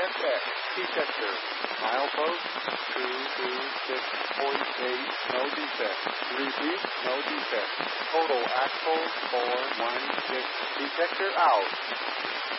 FX. Detector. Milepost 226.8. No defect. Repeat. No defect. Total axle 416. Detector out.